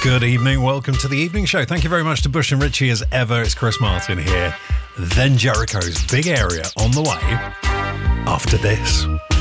Good evening. Welcome to the evening show. Thank you very much to Bush and Richie as ever. It's Chris Martin here. Then Jericho's Big Area on the way after this.